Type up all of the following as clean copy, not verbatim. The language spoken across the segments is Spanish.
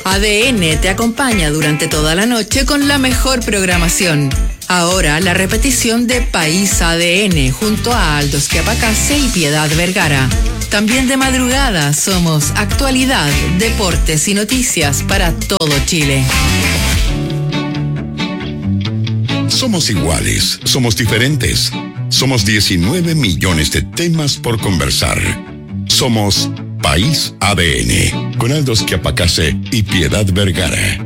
ADN te acompaña durante toda la noche con la mejor programación. Ahora la repetición de País ADN junto a Aldo Schiapacase y Piedad Vergara. También de madrugada somos actualidad, deportes y noticias para todo Chile. Somos iguales, somos diferentes. Somos 19 millones de temas por conversar. Somos País ADN, con Aldo Schiapacase y Piedad Vergara.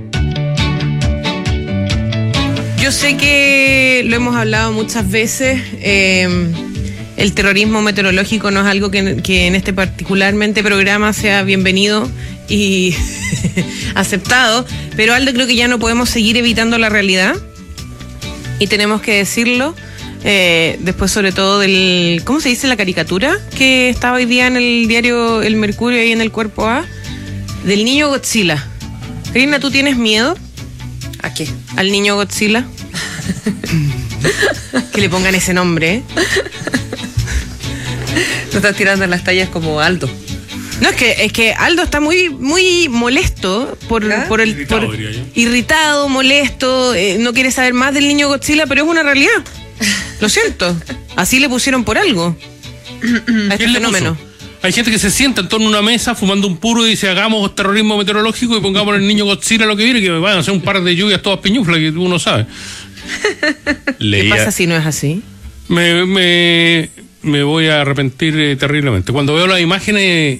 Yo sé que lo hemos hablado muchas veces, el terrorismo meteorológico no es algo que en este particularmente programa sea bienvenido y aceptado, pero Aldo, creo que ya no podemos seguir evitando la realidad y tenemos que decirlo. Después, sobre todo del, ¿cómo se dice la caricatura? Que estaba hoy día en el diario El Mercurio, ahí en el Cuerpo A, del niño Godzilla. Karina, ¿tú tienes miedo? ¿A qué? Al niño Godzilla. Que le pongan ese nombre, ¿eh? Tú estás tirando las tallas como Aldo. No, es que Aldo está muy molesto por irritado, molesto, no quiere saber más del niño Godzilla, pero es una realidad. Lo siento, así le pusieron por algo a este fenómeno. Hay gente que se sienta en torno a una mesa fumando un puro y dice: hagamos terrorismo meteorológico y pongamos al niño Godzilla lo que viene, que van a hacer un par de lluvias todas piñuflas que uno sabe. ¿Qué pasa si no es así? Me voy a arrepentir terriblemente. Cuando veo las imágenes...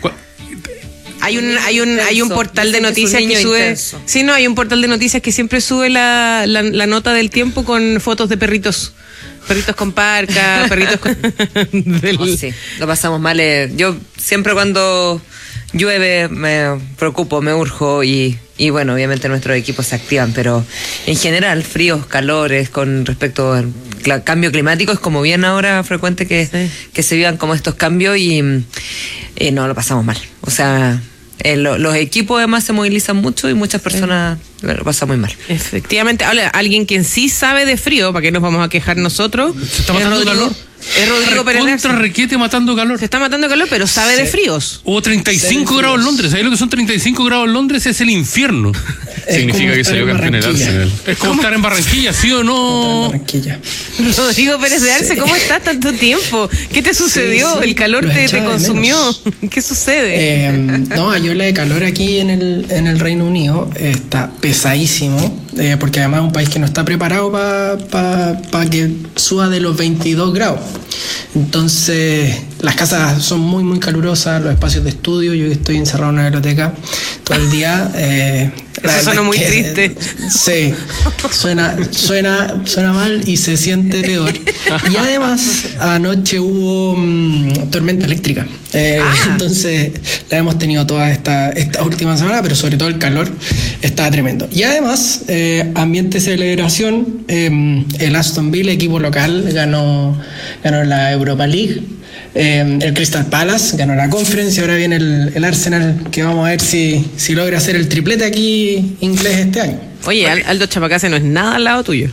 Hay un portal de noticias que sube... Intenso. Sí, no, hay un portal de noticias que siempre sube la nota del tiempo con fotos de perritos. Perritos con parca, perritos con... Sí, lo pasamos mal. Yo siempre cuando llueve me preocupo, me urjo y bueno, obviamente nuestros equipos se activan, pero en general, fríos, calores, con respecto al cambio climático, es como bien ahora frecuente que se vivan como estos cambios y no, lo pasamos mal. O sea... los equipos además se movilizan mucho y muchas personas lo pasan muy mal. Efectivamente. Ahora, alguien quien sí sabe de frío, ¿para qué nos vamos a quejar nosotros? Se está matando calor. Es Rodrigo Pérez. Contra requete matando calor. Se está matando calor, pero sabe de fríos. Hubo 35 grados en Londres. ¿Sabes lo que son 35 grados en Londres? Es el infierno. Significa que salió campeón el Arsenal. Es como estar en Barranquilla, ¿sí o no? Rodrigo Pérez de Arce, ¿cómo estás tanto tiempo? ¿Qué te sucedió? ¿El calor te consumió? ¿Qué sucede? No, yo la de calor aquí en el Reino Unido está pesadísimo, porque además es un país que no está preparado para que suba de los 22 grados. Entonces las casas son muy muy calurosas, los espacios de estudio, yo estoy encerrado en una biblioteca todo el día. Eso suena muy triste. Sí, suena mal y se siente peor. Y además anoche hubo tormenta eléctrica. Entonces la hemos tenido toda esta última semana, pero sobre todo el calor está tremendo. Y además, ambiente de celebración, el Aston Villa, equipo local, ganó la Europa League. El Crystal Palace ganó la Conference y ahora viene el Arsenal, que vamos a ver si logra hacer el triplete aquí inglés este año. Oye, Aldo Schiapacase no es nada al lado tuyo.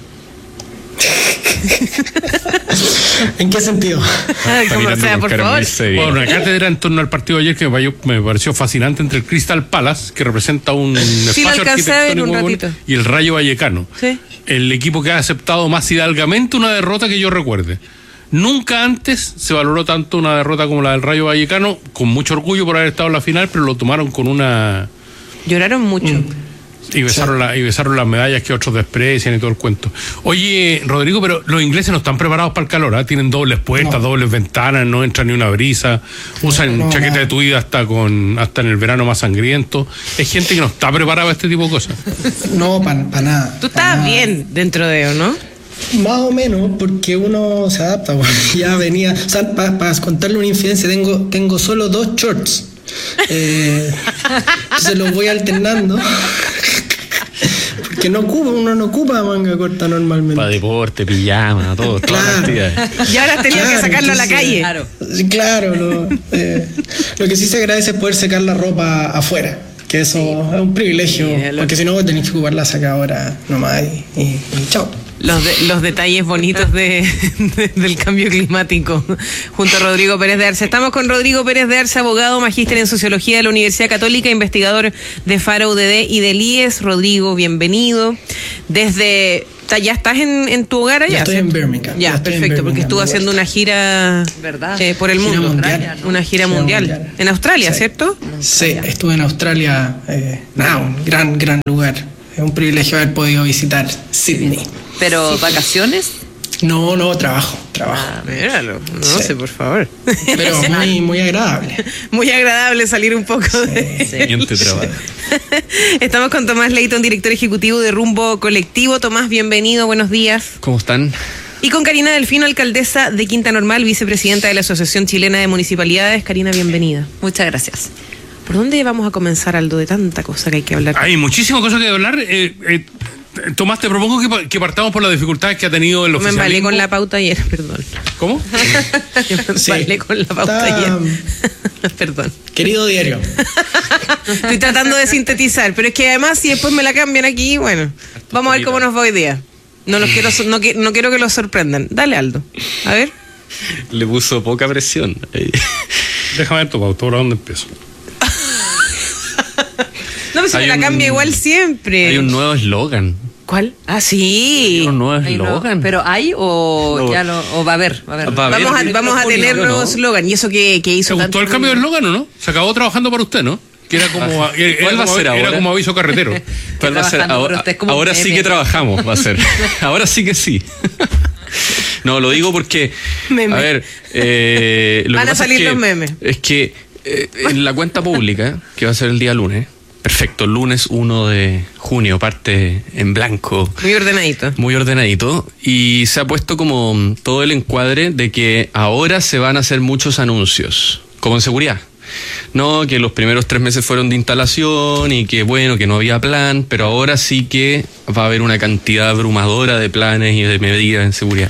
¿En qué sentido? Como sea, por favor. Bueno, una cátedra en torno al partido de ayer que me pareció fascinante entre el Crystal Palace, que representa un espacio arquitectónico muy bonito, y el Rayo Vallecano. Sí. El equipo que ha aceptado más hidalgamente una derrota que yo recuerde. Nunca antes se valoró tanto una derrota como la del Rayo Vallecano, con mucho orgullo por haber estado en la final, pero lo tomaron con una... Lloraron mucho. Y besaron las medallas que otros desprecian y todo el cuento. Oye, Rodrigo, pero los ingleses no están preparados para el calor, ¿eh? Tienen dobles puertas, dobles ventanas, no entra ni una brisa, usan chaqueta de tuida hasta en el verano más sangriento. Es gente que no está preparada para este tipo de cosas. No, para nada. Tú estabas bien dentro de eso, ¿no? Más o menos, porque uno se adapta. Ya venía, o sea, para contarle una infidencia, tengo solo 2 shorts. Se los voy alternando. Porque uno no ocupa manga corta normalmente. Para deporte, pijama, todo. Claro. Y ahora has tenido que sacarlo a la calle. Claro, lo que sí se agradece es poder secar la ropa afuera. Que eso es un privilegio, porque si no tenés que ocupar la sacadora nomás y chao. los detalles bonitos del cambio climático junto a Rodrigo Pérez de Arce. Estamos con Rodrigo Pérez de Arce, abogado, magíster en Sociología de la Universidad Católica, investigador de FARA UDD y del IES. Rodrigo, bienvenido. ¿Ya estás en tu hogar allá? Ya estoy en Birmingham. Ya, perfecto, porque estuvo haciendo una gira por el mundo. Mundial, ¿no? Una gira mundial. En Australia, sí. ¿Cierto? Sí, estuve en Australia. Un gran lugar. Es un privilegio haber podido visitar Sydney. ¿Pero vacaciones? No, trabajo. Míralo, no sé, por favor. Pero muy agradable. Muy agradable salir un poco de... Siguiente trabajo. Estamos con Tomás Leighton, director ejecutivo de Rumbo Colectivo. Tomás, bienvenido, buenos días. ¿Cómo están? Y con Karina Delfino, alcaldesa de Quinta Normal, vicepresidenta de la Asociación Chilena de Municipalidades. Karina, bienvenida. Muchas gracias. ¿Por dónde vamos a comenzar, Aldo, de tanta cosa que hay que hablar? Hay muchísimas cosas que hablar. Tomás, te propongo que partamos por las dificultades que ha tenido el oficialismo. Me embalé con la pauta ayer, perdón. ¿Cómo? Me embalé con la pauta ayer. Perdón. Querido diario. Estoy tratando de sintetizar, pero es que además si después me la cambian aquí, bueno, vamos a ver cómo nos va hoy día. No quiero que los sorprendan. Dale, Aldo. A ver. Le puso poca presión. Déjame ver tu pauta, ¿por dónde empiezo? No, pues me la cambia igual siempre. Hay un nuevo eslogan. ¿Cuál? Ah, sí. Hay un nuevo eslogan. ¿Pero hay o va a haber? Vamos a tener nuevo eslogan. ¿Y eso que hizo? ¿Te gustó el cambio de eslogan o no? Se acabó trabajando para usted, ¿no? Que era como, ¿cuál va a ser ahora? Era como aviso carretero. ¿Cuál va a ser? Ahora sí que trabajamos, va a ser. Ahora sí que sí. No, lo digo porque, meme. A ver, lo van que a salir los memes. Es que en la cuenta pública, que va a ser el día lunes, perfecto, lunes 1 de junio, parte en blanco. Muy ordenadito. Y se ha puesto como todo el encuadre de que ahora se van a hacer muchos anuncios, como en seguridad. No, que los primeros 3 meses fueron de instalación y que bueno, que no había plan, pero ahora sí que va a haber una cantidad abrumadora de planes y de medidas en seguridad.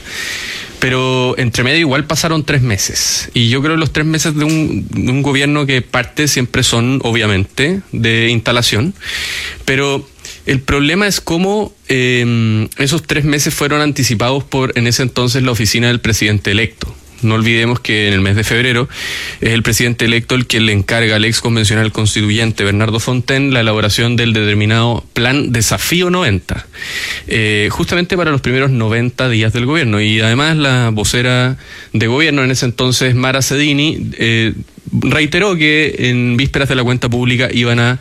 Pero entre medio igual pasaron 3 meses. Y yo creo que los 3 meses de un gobierno que parte siempre son, obviamente, de instalación. Pero el problema es cómo esos 3 meses fueron anticipados por, en ese entonces, la oficina del presidente electo. No olvidemos que en el mes de febrero es el presidente electo el que le encarga al ex convencional constituyente Bernardo Fontaine la elaboración del determinado Plan Desafío 90, justamente para los primeros 90 días del gobierno. Y además la vocera de gobierno en ese entonces, Mara Cedini, reiteró que en vísperas de la cuenta pública iban a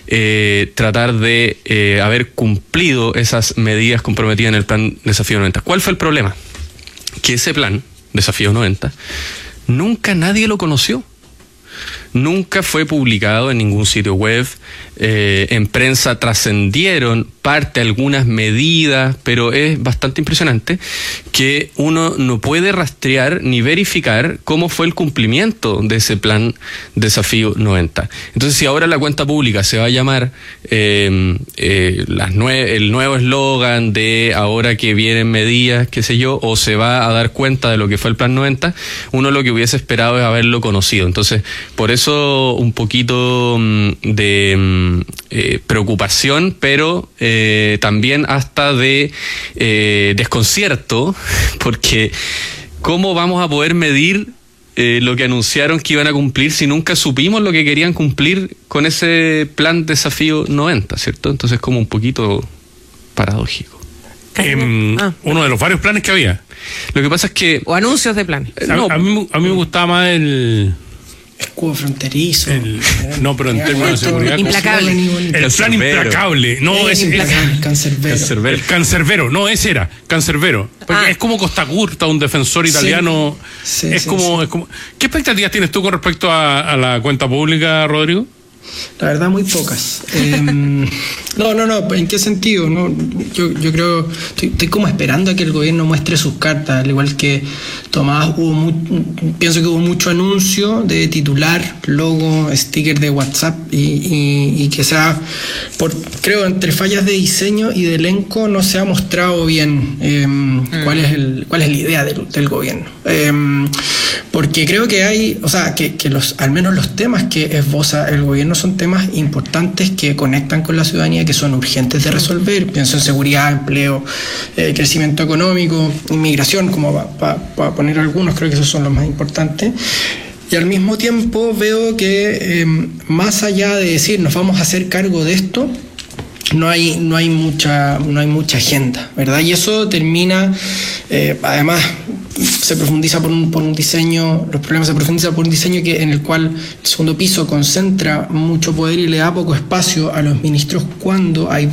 tratar de haber cumplido esas medidas comprometidas en el Plan Desafío 90. ¿Cuál fue el problema? Que ese plan Desafío 90, nunca nadie lo conoció. Nunca fue publicado en ningún sitio web. En prensa trascendieron algunas medidas, pero es bastante impresionante que uno no puede rastrear ni verificar cómo fue el cumplimiento de ese plan Desafío 90. Entonces, si ahora la cuenta pública se va a llamar el nuevo eslogan de ahora que vienen medidas, qué sé yo, o se va a dar cuenta de lo que fue el plan 90, uno lo que hubiese esperado es haberlo conocido. Entonces, por eso un poquito de preocupación, pero también hasta de desconcierto, porque ¿cómo vamos a poder medir lo que anunciaron que iban a cumplir si nunca supimos lo que querían cumplir con ese plan Desafío 90, ¿cierto? Entonces, como un poquito paradójico. Uno de los varios planes que había. Lo que pasa es que... O anuncios de planes. A mí me gustaba más el... Escudo fronterizo. No, pero en términos de seguridad. Implacable. El plan implacable. No, es Cancerbero. El cancerbero. No, ese era. Cancerbero. Porque es como Costa Curta, un defensor italiano. Sí, es como. ¿Qué expectativas tienes tú con respecto a la cuenta pública, Rodrigo? La verdad, muy pocas. No, ¿en qué sentido? No, yo creo, estoy como esperando a que el gobierno muestre sus cartas, al igual que Tomás, pienso que hubo mucho anuncio de titular, logo, sticker de WhatsApp y que sea, creo, entre fallas de diseño y de elenco no se ha mostrado bien cuál es la idea del gobierno. porque creo que hay, o sea, que al menos los temas que esboza el gobierno son temas importantes que conectan con la ciudadanía, que son urgentes de resolver. Pienso en seguridad, empleo, crecimiento económico, inmigración, como para poner algunos, creo que esos son los más importantes. Y al mismo tiempo veo que más allá de decir nos vamos a hacer cargo de esto, no hay mucha agenda, ¿verdad? Y eso termina, además se profundiza por un diseño, los problemas se profundizan por un diseño en el cual el segundo piso concentra mucho poder y le da poco espacio a los ministros cuando hay